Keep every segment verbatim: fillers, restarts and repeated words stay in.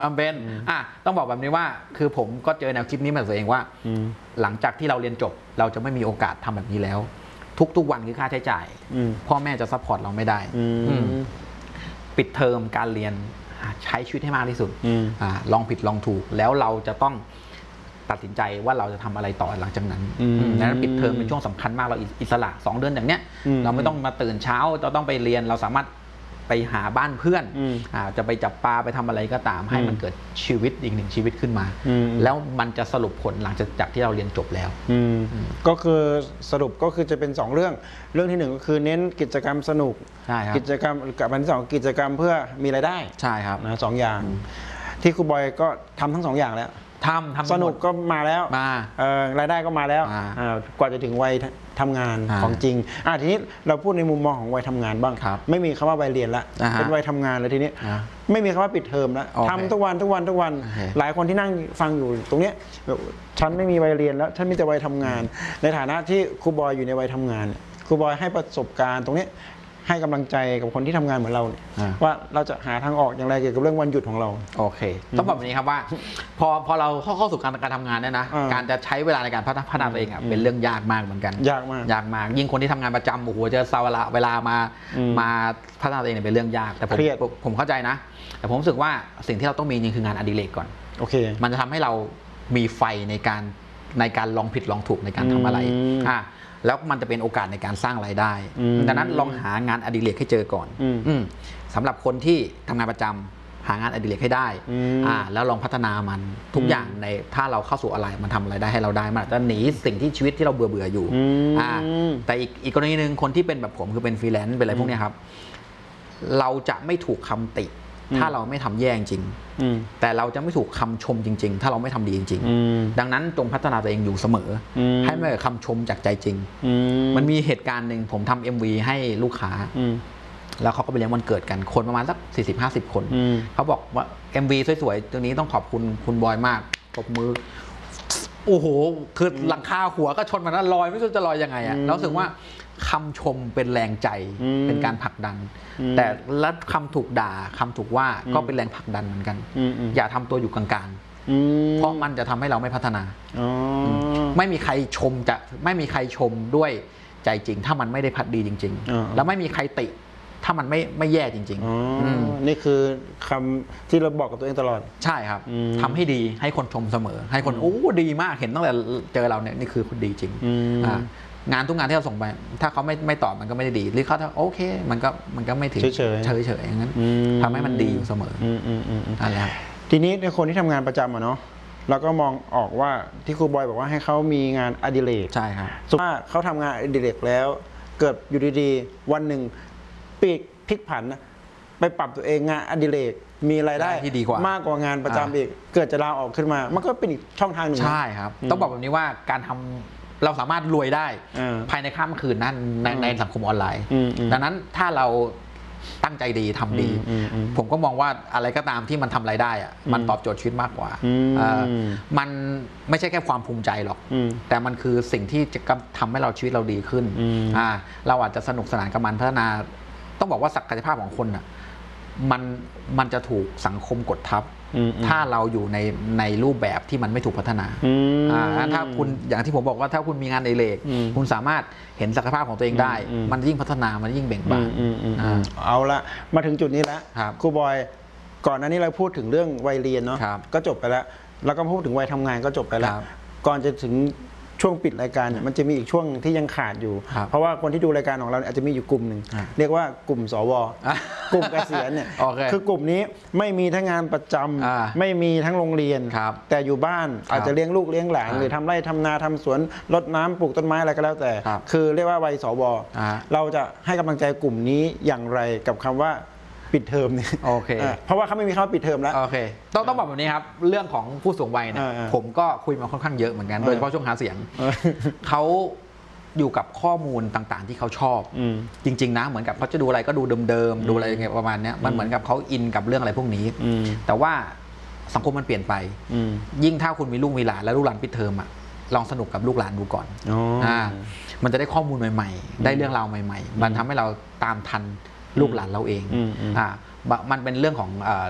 จำเป็นอ่ะต้องบอกแบบนี้ว่าคือผมก็เจอแนวคิดนี้มาตัวเองว่าหลังจากที่เราเรียนจบเราจะไม่มีโอกาสทำแบบนี้แล้วทุกๆวันคือค่าใช้จ่ายพ่อแม่จะซัพพอร์ตเราไม่ได้ปิดเทอมการเรียนใช้ชีวิตให้มากที่สุดอลองผิดลองถูกแล้วเราจะต้องตัดสินใจว่าเราจะทำอะไรต่อหลังจากนั้นนั้นปิดเทอมเป็นช่วงสำคัญมากเราอิสระสองเดือนอย่างเนี้ยเราไม่ต้องมาตื่นเช้าเราต้องไปเรียนเราสามารถไปหาบ้านเพื่อนจะไปจับปลาไปทำอะไรก็ตามให้มันเกิดชีวิตอีกหนึ่งชีวิตขึ้นมาแล้วมันจะสรุปผลหลังจากจากที่เราเรียนจบแล้วก็คือสรุปก็คือจะเป็นสองเรื่องเรื่องที่หนึ่งก็คือเน้นกิจกรรมสนุกกิจกรรมกับอันที่สองกิจกรรมเพื่อมีรายได้ใช่ครับนะสองอย่างที่ครูบอยก็ทำทั้งสองอย่างแล้วทำทำสนุกก็มาแล้วมารายได้ก็มาแล้วกว่าจะถึงวัยทำงานของจริงอ่ะทีนี้เราพูดในมุมมองของวัยทำงานบ้างไม่มีคำว่าวัยเรียนละเป็นวัยทำงานเลยทีนี้ไม่มีคำว่าปิดเทอมแล้วทำทุกวันทุกวันทุกวันหลายคนที่นั่งฟังอยู่ตรงนี้ฉันไม่มีวัยเรียนแล้วฉันมีแต่วัยทำงานในฐานะที่ครูบอยอยู่ในวัยทำงานครูบอยให้ประสบการณ์ตรงนี้ให้กำลังใจกับคนที่ทำงานเหมือนเราว่าเราจะหาทางออกอย่างไรเกี่ยวกับเรื่องวันหยุดของเราโอเคต้องบอกแบบนี้ครับว่าพอพอเราเข้าเข้าสู่การการทำงานเนี่ยนะการจะใช้เวลาในการพัฒนาตัวเองอ่ะเป็นเรื่องยากมากเหมือนกันยากมากยากมากยิ่งคนที่ทำงานประจำโอ้โหจะเวลาเวลามามาพัฒนาตัวเองเป็นเรื่องยากแต่ผมผมเข้าใจนะแต่ผมรู้สึกว่าสิ่งที่เราต้องมีจริงคืองานอดิเรกก่อนโอเคมันจะทำให้เรามีไฟในการในการลองผิดลองถูกในการทำอะไรอ่ะแล้วมันจะเป็นโอกาสในการสร้างรายได้ดังนั้นลองหางานอดิเรกให้เจอก่อนสำหรับคนที่ทำงานประจำหางานอดิเรกให้ได้อ่าแล้วลองพัฒนามันทุกอย่างในถ้าเราเข้าสู่อะไรมันทำอะไรได้ให้เราได้มันจะหนีสิ่งที่ชีวิตที่เราเบื่อเบื่ออยู่อ่าแต่อีกอีกกรณีหนึ่งคนที่เป็นแบบผมคือเป็นฟรีแลนซ์เป็นอะไรพวกนี้ครับเราจะไม่ถูกคำติถ้าเราไม่ทำแย่จริงแต่เราจะไม่ถูกคำชมจริงๆถ้าเราไม่ทำดีจริงๆดังนั้นจงพัฒนาตัวเองอยู่เสมอให้ไม่เกิดคำชมจากใจจริงมันมีเหตุการณ์หนึ่งผมทำ เอ็ม วี ให้ลูกค้าแล้วเขาก็ไปเลี้ยงวันเกิดกันคนประมาณสัก สี่สิบห้าสิบ คนเขาบอกว่า เอ็ม วี สวยๆตรงนี้ต้องขอบคุณคุณบอยมากตบมือโอ้โหคือหลังคาหัวก็ชนมันนั้นลอยไม่รู้จะลอยยังไงอะแล้วรู้สึกว่าคำชมเป็นแรงใจเป็นการผลักดันแต่และคำถูกด่าคำถูกว่าก็เป็นแรงผลักดันเหมือนกันอย่าทำตัวอยู่กลางๆเพราะมันจะทำให้เราไม่พัฒนาไม่มีใครชมจะไม่มีใครชมด้วยใจจริงถ้ามันไม่ได้พัดดีจริงๆแล้วไม่มีใครติถ้ามันไม่ไม่แย่จริงๆนี่คือคำที่เราบอกกับตัวเองตลอดใช่ครับทำให้ดีให้คนชมเสมอให้คนโอ้ดีมากเห็นตั้งแต่เจอเราเนี่ยนี่คือคนดีจริงงานทุกงานที่เราส่งไปถ้าเขาไม่ไม่ตอบมันก็ไม่ได้ดีหรือเขาถ้าโอเคมันก็มันก็ไม่ถึงเฉยเฉยเฉยอย่างนั้นทำให้มันดีอยู่เสมออะไรทีนี้ในคนที่ทำงานประจำอะเนาะเราก็มองออกว่าที่ครูบอยบอกว่าให้เขามีงานอดิเรกใช่ครับสมมติว่าเขาทำงานอดิเรกแล้วเกิดอยู่ดีๆวันหนึ่งปีกพลิกผันไปปรับตัวเองงานอดิเรกมีรายได้ที่ดีกว่ามากกว่างานประจำอีกเกิดจะลาออกขึ้นมามันก็เป็นอีกช่องทางหนึ่งใช่ครับต้องบอกแบบนี้ว่าการทำเราสามารถรวยได้ภายในข้ามคืนนั้นในในสังคมออนไลน์ดังนั้นถ้าเราตั้งใจดีทำดีผมก็มองว่าอะไรก็ตามที่มันทำรายได้อะมันตอบโจทย์ชีวิตมากกว่ามันไม่ใช่แค่ความภูมิใจหรอกแต่มันคือสิ่งที่จะทำให้เราชีวิตเราดีขึ้นเราอาจจะสนุกสนานกับมันพัฒนาต้องบอกว่าศักยภาพของคนอ่ะมันมันจะถูกสังคมกดทับถ้าเราอยู่ในในรูปแบบที่มันไม่ถูกพัฒนาถ้าคุณอย่างที่ผมบอกว่าถ้าคุณมีงานในเลกคุณสามารถเห็นศักยภาพของตัวเองได้มันยิ่งพัฒนามันยิ่งเบ่งบานเอาละมาถึงจุดนี้แล้วครูบอยก่อนหน้านี้เราพูดถึงเรื่องวัยเรียนเนาะก็จบไปแล้วแล้วก็พูดถึงวัยทำงานก็จบไปแล้วก่อนจะถึงช่วงปิดรายการเนี่ยมันจะมีอีกช่วงที่ยังขาดอยู่เพราะว่าคนที่ดูรายการของเราอาจจะมีอยู่กลุ่มหนึ่งเรียกว่ากลุ่มสวกลุ่มเกษียณเนี่ยคือกลุ่มนี้ไม่มีทั้งงานประจำไม่มีทั้งโรงเรียนแต่อยู่บ้านอาจจะเลี้ยงลูกเลี้ยงหลานหรือทำไร่ทำนาทำสวนรดน้ำปลูกต้นไม้อะไรก็แล้วแต่คือเรียกว่าวัยสวเราจะให้กำลังใจกลุ่มนี้อย่างไรกับคำว่าปิดเทอมเนี่ยโอเคเพราะว่าเขาไม่มีคำว่าปิดเทอมแล้วโอเคต้องต้องบอกแบบนี้ครับเรื่องของผู้สูงวัยเนี่ยผมก็คุยมาค่อนข้างเยอะเหมือนกันโดยเฉพาะช่วงหาเสียงเขาอยู่กับข้อมูลต่างๆที่เขาชอบจริงๆนะเหมือนกับเขาจะดูอะไรก็ดูเดิมๆดูอะไรอย่างเงี้ยประมาณนี้มันเหมือนกับเขาอินกับเรื่องอะไรพวกนี้แต่ว่าสังคมมันเปลี่ยนไปยิ่งถ้าคุณมีลูกมีหลานแล้วลูกหลานปิดเทอมอ่ะลองสนุกกับลูกหลานดูก่อนอ่ามันจะได้ข้อมูลใหม่ๆได้เรื่องราวใหม่ๆมันทำให้เราตามทันลูกหลานเราเองอ่ามันเป็นเรื่องของ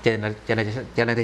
เจเนอเรเจเนอเร